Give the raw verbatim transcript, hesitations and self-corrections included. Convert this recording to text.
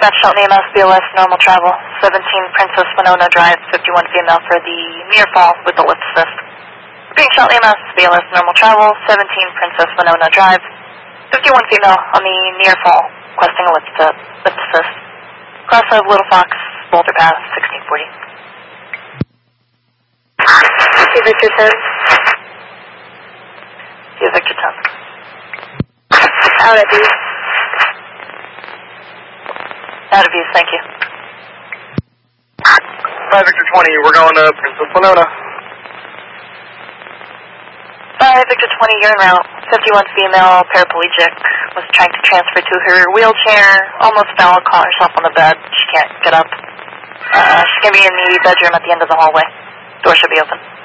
Dispatch Shelton E M S, B L S, normal travel, seventeen Princess Winona Drive, fifty-one female for the near fall with the lift assist. Repeating Shelton E M S, B L S, normal travel, seventeen Princess Winona Drive, fifty-one female on the near fall, requesting a lift, uh, lift assist. Cross of Little Fox, Boulder Path, sixteen forty. See Victor ten. See Victor ten. Out at view. Out of view, thank you. five Victor twenty, we're going to Princess Winona. five Victor twenty, you're en route. fifty-one female, paraplegic, was trying to transfer to her wheelchair, almost fell, caught herself on the bed, she can't get up. Uh, she's going to be in the bedroom at the end of the hallway. Door should be open.